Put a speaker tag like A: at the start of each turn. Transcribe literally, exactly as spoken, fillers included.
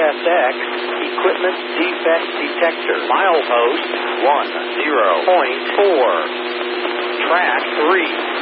A: S X Equipment Defect Detector. Milepost one zero point four. Track three.